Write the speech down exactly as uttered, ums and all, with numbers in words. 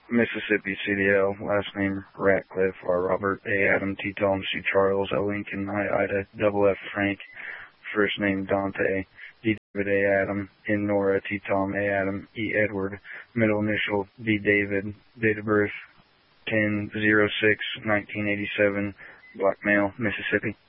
Mississippi, C D L, last name Ratcliffe, R. Robert, A. Adam, T. Tom, C. Charles, L. Lincoln, I. Ida, double F. Frank, first name Dante, D. David, A. Adam, N. Nora, T. Tom, A. Adam, E. Edward, middle initial D. David, date of birth ten oh six nineteen eighty-seven, black male, Mississippi.